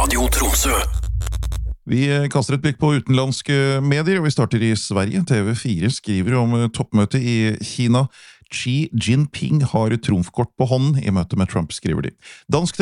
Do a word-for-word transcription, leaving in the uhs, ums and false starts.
Radio Tromsø. Vi kaster et blikk på utenlandske medier, og vi starter i Sverige. T V fire skriver om toppmøtet i Kina. Xi Jinping har trumfkort på hånden i møte med Trump, skriver de. Dansk